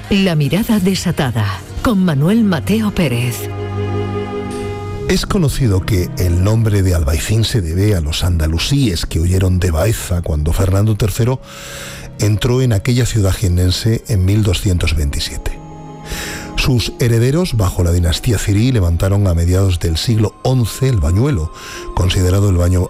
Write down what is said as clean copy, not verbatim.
La mirada desatada, con Manuel Mateo Pérez. Es conocido que el nombre de Albaicín se debe a los andalusíes que huyeron de Baeza cuando Fernando III entró en aquella ciudad jiennense en 1227. Sus herederos, bajo la dinastía Cirí, levantaron a mediados del siglo XI el Bañuelo, considerado el